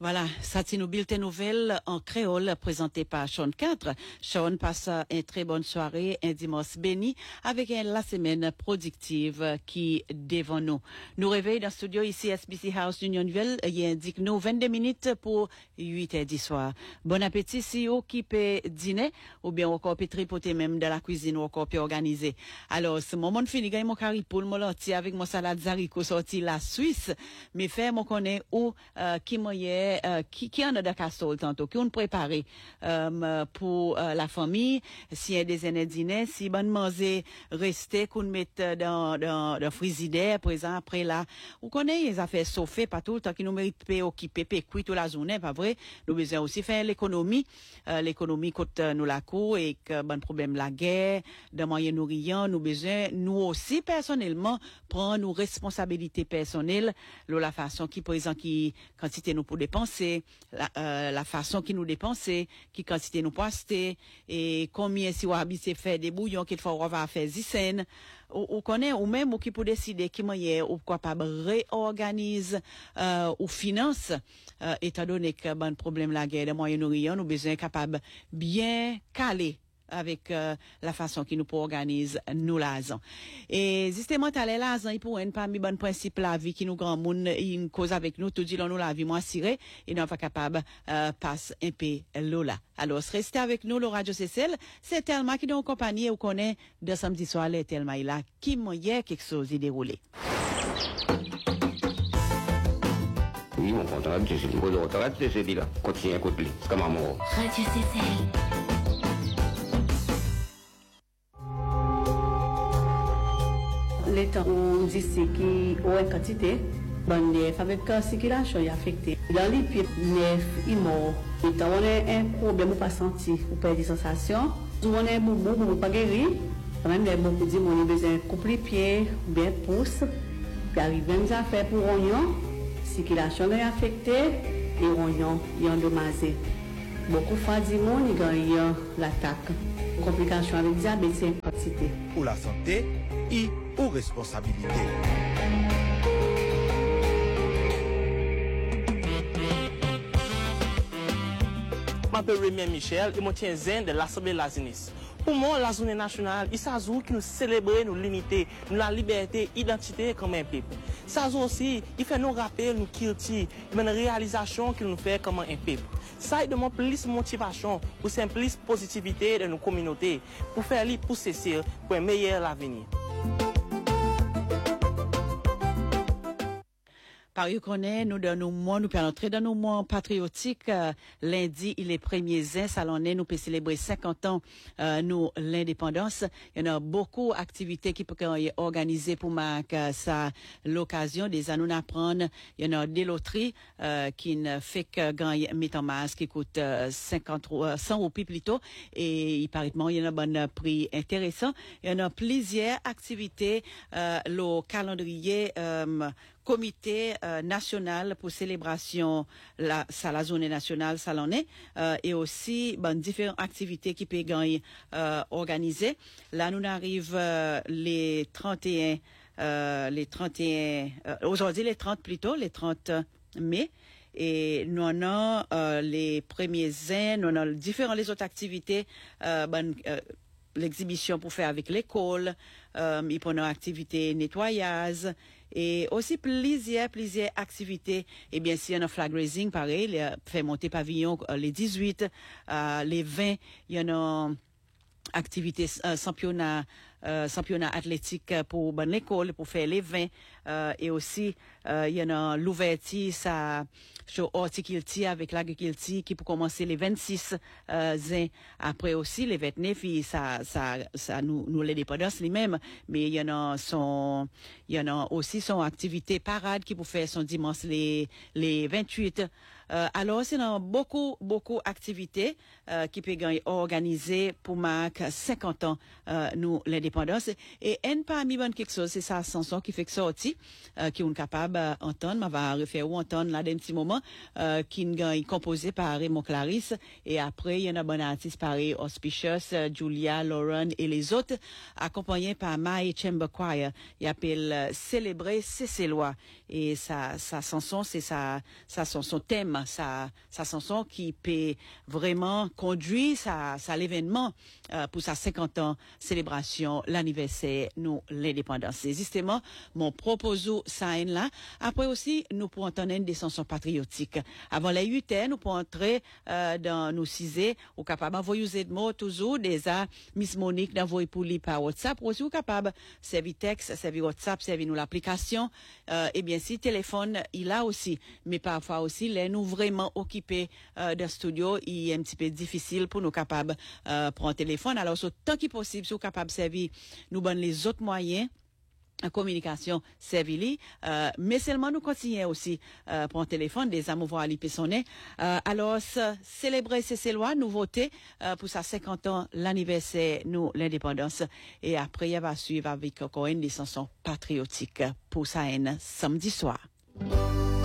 Voilà, ça c'est nos bulletins nouvelles en créole présenté par Sean 4. Sean passe une très bonne soirée, un dimanche béni avec la semaine productive qui devant nous. Nous réveillons dans le studio ici SBC House Unionville. Il indique nous 22 minutes pour 8h du soir. Bon appétit si vous qui peut dîner ou bien encore peut tripoter même de la cuisine ou encore peut organiser. Alors, ce moment fini, gagne mon curry poule, mon lentille avec mon salade haricot sorti la Suisse. Mais faire mon connaît ou qui moyen qui en a de casserole tantôt, qui on préparé pour la famille, s'il y a des années dîner, si bonne manger rester qu'on mette dans le frigidaire présent après là. Vous connaissez les affaires sauffées pas tout le temps qui nous mérite payer qui pépé cuit toute la journée, pas vrai? Nous besoin aussi faire l'économie, l'économie coûte nous la coût et que bon problème la guerre, de moyens nourrillants, nous besoin nous aussi personnellement prendre nos responsabilités personnelles, la façon qui présent qui quantité nous pour dépenser, la façon qui nous dépenser, qui quantité nous pour acheter et combien si on habite faire des bouillons qu'il faut on va faire zisen ou connaît ou même ou qui pour décider qui moyen ou capable réorganise ou finance étant donné que bon problème la guerre de moyens nourrillants nous besoin capable bien caler avec la façon qui nous pour organise nous l'azan. Et système mental est l'azan, il pour une parmi bon principe la vie qui nous grand monde une cause avec nous tout dit nous la vie moins ciré et nous pas capable passe un peu lola. Alors restez avec nous le radio CCL, c'est Thelma qui nous en compagnie ou connaît de samedi soir les Thelma est là qui moyen quelque chose est déroulé. Oui, mon contrat, c'est le gros contrat, c'est là. Continue à côté, comme un mot. Radio CCL. Les temps où d'ici qui ont une quantité, bon, les fabricants circulation est affecté. Dans les pieds, neuf, ils morts. Et quand on a un problème, on pas senti, on perd des sensations. Si on a un boubou, on pas guéri. Quand même, les beaucoup disent, on a besoin de couper les pieds, bien pousse. Puis arrive même à faire pour rognon. Circulation est affectée et rognon est endommagé. Beaucoup de fois, ils gagnent l'attaque. Complications avec diabète, c'est une quantité. Pour la santé et aux responsabilités. Je m'appelle Rémi Michel et je tiens zen de l'Assemblée Lazinis. Pour moi, la journée nationale, il s'agit que nous célébrons nos limités, nous la liberté, l'identité comme un peuple. Ça aussi, il fait nous rappeler, nous cultiver, une réalisation qu'il nous fait comme un peuple. Ça demande plus de motivation, pour plus de positivité de nos communautés, pour faire les pousser pour un meilleur avenir. Par connaît, nous donnons nous peut entrer dans nos mois patriotiques. Lundi, il est premier zin salonné, nous peut célébrer 50 ans, nous, l'indépendance. Il y en a beaucoup d'activités qui peuvent être organisées pour marquer ça, l'occasion des années à prendre. Il y en a des loteries, qui ne fait que gagner, mettre en masse, qui coûte 100 roupies plutôt. Et, il paraît, il y en a un prix intéressant. Il y en a plusieurs activités, le calendrier, comité national pour célébration la journée nationale ça l'en est et aussi différentes activités qui peuvent gagner organisées. Là nous arrive les 31 aujourd'hui les 30 plutôt les 30 mai. Et nous en avons les premiers zins, nous en avons les autres activités l'exhibition pour faire avec l'école, il peut y avoir activités nettoyage et aussi plusieurs activités. Et bien sûr, il y a un flag raising pareil, fait monter pavillon les 18, les 20, il y en a activités championnat athlétique pour bonne l'école pour faire les 20 et aussi il y en a l'ouverture ça sur horticulture avec l'agriculture qui pour commencer les 26 après aussi les 29 ça nous les dépendances les mêmes mais il y en a aussi son activité parade qui pour faire son dimanche les 28 alors c'est beaucoup d'activités qui peut organiser pour marquer 50 ans nous les l'indépendance. Et un parmi bonne quelque chose, c'est sa chanson qui fait que sorti, qui est capable d'entendre, on va refaire ou entendre là d'un petit moment, qui est composé par Raymond Clarisse. Et après, il y a un bon artiste pareil, Auspicious, Julia, Lauren et les autres, accompagnés par My Chamber Choir. Il appelle Célébrer c'est lois. Et sa chanson, c'est sa chanson thème, sa chanson qui peut vraiment conduire sa l'événement pour sa 50 ans célébration, l'anniversaire, nous, l'indépendance. C'est justement mon proposal ça là. Après aussi, nous pourrons entendre des chansons patriotiques. Avant les 8 heures, nous pourrons entrer dans nos 6 heures, ou capable d'envoyer des mots toujours, déjà, Miss Monique d'envoyer pour lui par WhatsApp, ou aussi ou capable servir texte, servir WhatsApp, servir nous l'application, et bien si téléphone, il a aussi, mais parfois aussi, les nous vraiment occupés d'un studio, il est un petit peu difficile pour nous capables prendre téléphone. Alors, autant qu'il possible, si vous capable de servir, nous donne les autres moyens en communication servili, mais seulement nous continuons aussi pour un téléphone des amours à l'IPSonnet. Alors célébrer ces lois, nous voter pour sa 50 ans l'anniversaire nous l'indépendance et après il va suivre avec encore une des chansons patriotiques pour sa haine samedi soir.